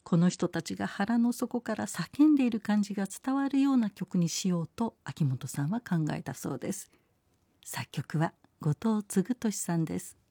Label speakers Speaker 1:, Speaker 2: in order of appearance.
Speaker 1: この人たちが腹の底から叫んでいる感じが伝わるような曲にしようと秋元さんは考えたそうです。作曲は後藤嗣俊さんです。